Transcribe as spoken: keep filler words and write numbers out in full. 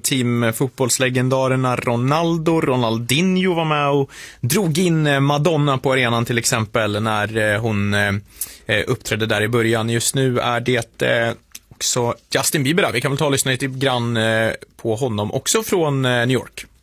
Team fotbollslegendarerna Ronaldo, Ronaldinho var med och drog in Madonna på arenan till exempel när hon uppträdde där i början. Just nu är det också Justin Bieber där. Vi kan väl ta och lyssna lite grann på honom också från New York.